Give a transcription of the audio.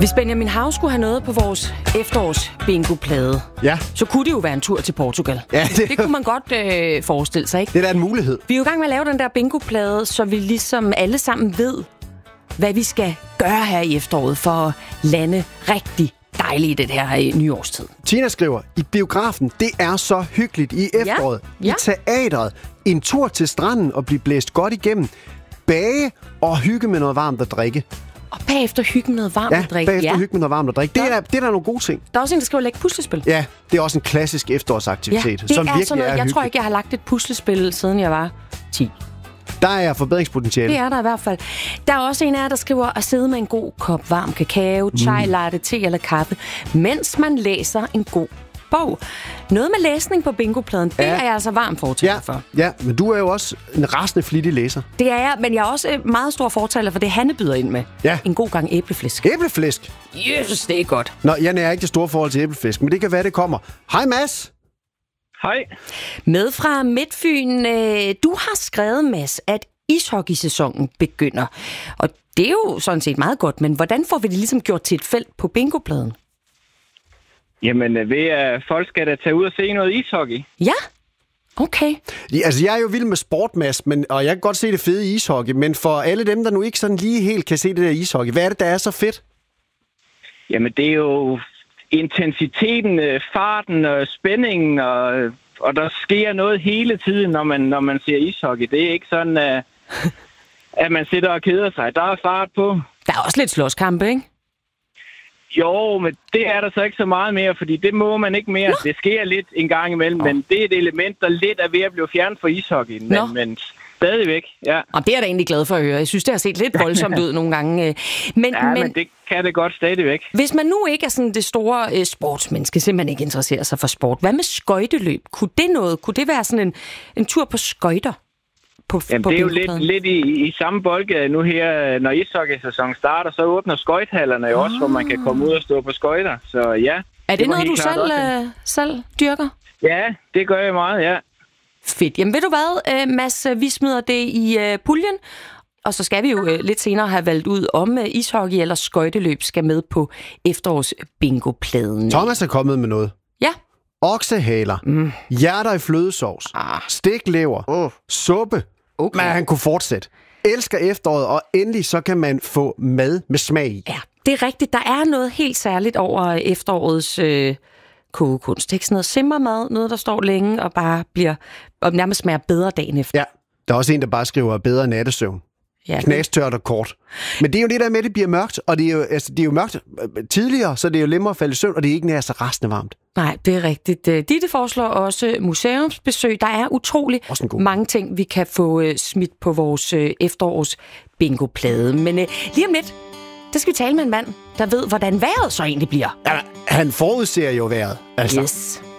Hvis Benjamin Hav skulle have noget på vores efterårs-bingo-plade, så kunne det jo være en tur til Portugal. Ja, det kunne man godt forestille sig, ikke? Det er da en mulighed. Vi er jo i gang med at lave den der bingo-plade, så vi ligesom alle sammen ved, hvad vi skal gøre her i efteråret for at lande rigtig dejligt i det her nyårstid. Tina skriver, i biografen, det er så hyggeligt i efteråret. Ja. I teatret, en tur til stranden og blive blæst godt igennem. Bage og hygge med noget varmt at drikke. Og bagefter hygge med noget varmt at drikke. Bagefter hygge med noget varmt at drikke. Det er der nogle gode ting. Der er også en, der skriver lægge puslespil. Ja, det er også en klassisk efterårsaktivitet. Ja, det som er virkelig sådan noget. Jeg hyggeligt. tror ikke, jeg har lagt et puslespil, siden jeg var 10. Der er forbedringspotentiale. Det er der i hvert fald. Der er også en af jer, der skriver at sidde med en god kop varm kakao, chai latte, te eller kaffe, mens man læser en god bog. Noget med læsning på bingopladen, det er jeg altså varmt fortaler for. Ja, men du er jo også en rasende flittig læser. Det er jeg, men jeg er også meget stor fortaler for det, Hanne byder ind med. Ja. En god gang æbleflæsk. Æbleflæsk? Jesus, det er godt. Nå, jeg er ikke det store forhold til æbleflæsk, men det kan være, det kommer. Hej, Mads! Hej. Med fra Midtfyn. Du har skrevet, Mads, at ishockeysæsonen begynder. Og det er jo sådan set meget godt, men hvordan får vi det ligesom gjort til et felt på bingopladen? Jamen, ved at folk skal da tage ud og se noget ishockey. Ja, okay. Ja, altså, jeg er jo vild med sport, Mads, og jeg kan godt se det fede i ishockey, men for alle dem, der nu ikke sådan lige helt kan se det der ishockey, hvad er det, der er så fedt? Jamen, det er jo intensiteten, farten og spændingen, og der sker noget hele tiden, når man ser ishockey. Det er ikke sådan, at man sidder og keder sig. Der er fart på. Der er også lidt slåskampe, ikke? Jo, men det er der så ikke så meget mere, fordi det må man ikke mere. Det sker lidt en gang imellem, men det er et element, der lidt er ved at blive fjernet fra ishockey. Men stadigvæk, ja. Og det er jeg da egentlig glad for at høre. Jeg synes, det har set lidt voldsomt ud nogle gange. Men det kan det godt stadigvæk. Hvis man nu ikke er sådan det store sportsmenneske, simpelthen ikke interesserer sig for sport, hvad med skøjteløb? Kunne det være sådan en tur på skøjter? Jamen, det er jo lidt i samme boldgade nu her, når ishockeysæsonen starter, så åbner skøjthallerne jo også, hvor man kan komme ud og stå på skøjter. Så ja. Er det noget, du selv dyrker? Ja, det gør jeg meget, ja. Fedt. Jamen ved du hvad, Mads, vi smider det i puljen, og så skal vi jo lidt senere have valgt ud, om ishockey eller skøjteløb skal med på efterårs bingopladen. Thomas er kommet med noget. Ja. Oksehaler, hjerter i flødesovs, stiklever, suppe. Okay. Men han kunne fortsætte. Elsker efteråret, og endelig så kan man få mad med smag i. Ja, det er rigtigt. Der er noget helt særligt over efterårets kogekunst. Ikke sådan noget simmermad, noget der står længe og bare og nærmest smager bedre dagen efter. Ja, der er også en, der bare skriver bedre nattesøvn. Ja, knastørt og kort. Men det er jo det der med, at det bliver mørkt, og det er jo mørkt tidligere, så det er jo nemmere at falde i søvn, og det er ikke nær så rasende varmt. Nej, det er rigtigt. Ditte foreslår også museumsbesøg. Der er utrolig mange ting, vi kan få smidt på vores efterårs bingoplade. Men lige om lidt, der skal vi tale med en mand, der ved, hvordan vejret så egentlig bliver. Ja, han forudser jo vejret. Altså. Yes.